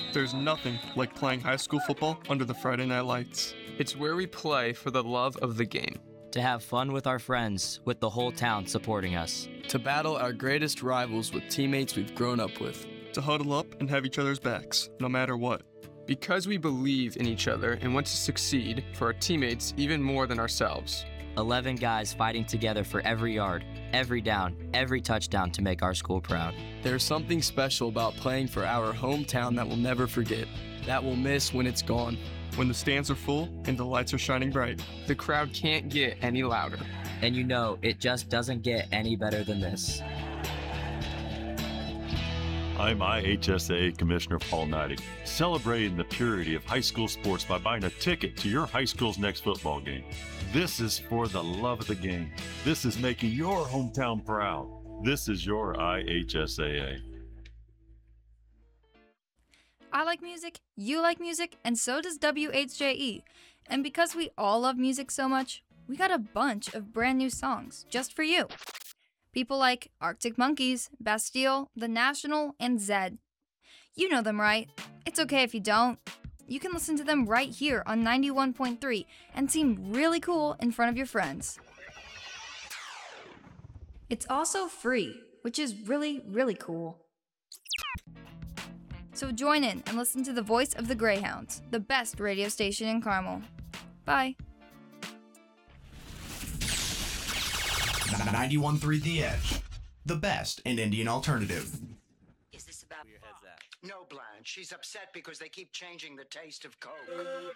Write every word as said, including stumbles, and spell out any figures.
There's nothing like playing high school football under the Friday night lights. It's where we play for the love of the game. To have fun with our friends, with the whole town supporting us. To battle our greatest rivals with teammates we've grown up with. To huddle up and have each other's backs, no matter what. Because we believe in each other and want to succeed for our teammates even more than ourselves. eleven guys fighting together for every yard, every down, every touchdown to make our school proud. There's something special about playing for our hometown that we'll never forget, that we'll miss when it's gone. When the stands are full and the lights are shining bright. The crowd can't get any louder. And you know, it just doesn't get any better than this. I'm I H S A Commissioner Paul Neidig, celebrating the purity of high school sports by buying a ticket to your high school's next football game. This is for the love of the game. This is making your hometown proud. This is your I H S A A. I like music, you like music, and so does W H J E. And because we all love music so much, we got a bunch of brand new songs just for you. People like Arctic Monkeys, Bastille, The National, and Zedd. You know them, right? It's okay if you don't. You can listen to them right here on ninety-one point three and seem really cool in front of your friends. It's also free, which is really, really cool. So join in and listen to the voice of the Greyhounds, the best radio station in Carmel. Bye. ninety-one point three The Edge, the best in Indian alternative. Is this about your head's at? No, Blanche. She's upset because they keep changing the taste of Coke.